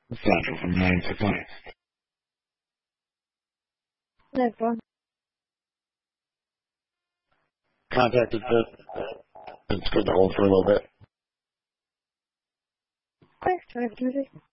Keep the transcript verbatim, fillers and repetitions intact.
Central from nine to five. No problem. Contacted the, it's good to hold for a little bit. Quick, try to